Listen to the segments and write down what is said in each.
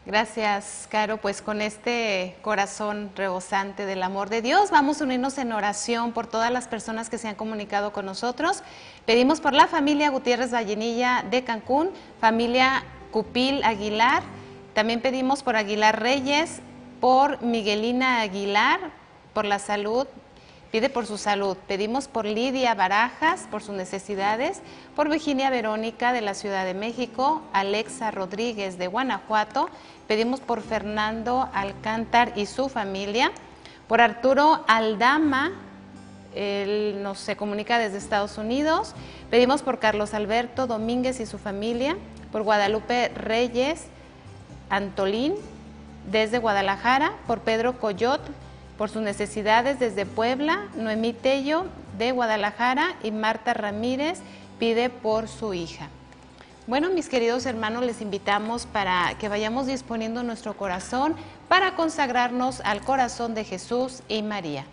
Gracias, Caro. Pues con este corazón rebosante del amor de Dios, vamos a unirnos en oración por todas las personas que se han comunicado con nosotros. Pedimos por la familia Gutiérrez Vallenilla de Cancún, familia Cupil Aguilar. También pedimos por Aguilar Reyes, por Miguelina Aguilar, por la salud. Pide por su salud. Pedimos por Lidia Barajas, por sus necesidades, por Virginia Verónica de la Ciudad de México, Alexa Rodríguez de Guanajuato. Pedimos por Fernando Alcántar y su familia, por Arturo Aldama, él se comunica desde Estados Unidos. Pedimos por Carlos Alberto Domínguez y su familia, por Guadalupe Reyes Antolín desde Guadalajara, por Pedro Coyot, por sus necesidades desde Puebla, Noemí Tello de Guadalajara y Marta Ramírez pide por su hija. Bueno, mis queridos hermanos, les invitamos para que vayamos disponiendo nuestro corazón para consagrarnos al corazón de Jesús y María.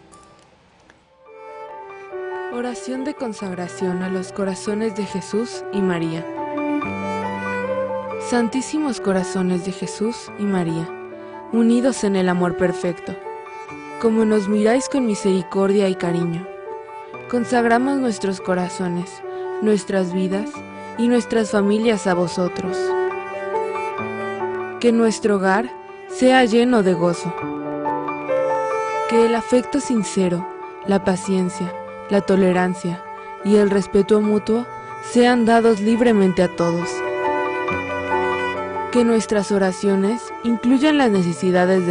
Oración de consagración a los corazones de Jesús y María. Santísimos corazones de Jesús y María, unidos en el amor perfecto, como nos miráis con misericordia y cariño, consagramos nuestros corazones, nuestras vidas y nuestras familias a vosotros. Que nuestro hogar sea lleno de gozo. Que el afecto sincero, la paciencia, la tolerancia y el respeto mutuo sean dados libremente a todos. Que nuestras oraciones incluyan las necesidades de